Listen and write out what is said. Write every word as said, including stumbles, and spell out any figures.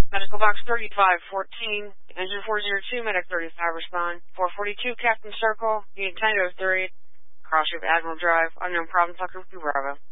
Medical box thirty-five fourteen, engine four zero two, medic thirty-five, respond. four forty-two, Captain Circle, unit Tango three, cross ship Admiral Drive, unknown problem, Tucker, Bravo.